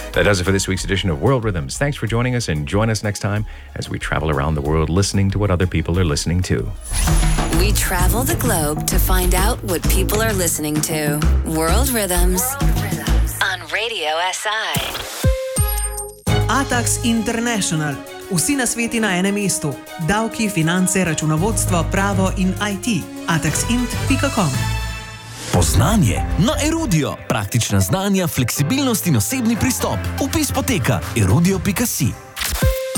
That does it for this week's edition of World Rhythms. Thanks for joining us, and join us next time as we travel around the world listening to what other people are listening to. We travel the globe to find out what people are listening to. World Rhythms on Radio SI. Atax International. Vsi nasveti na enem mestu. Davki, finance, računovodstvo, pravo in IT. ataxint.com. Poznanje na Erudio. Praktična znanja, fleksibilnost in osebni pristop. Vpis poteka erudio.si.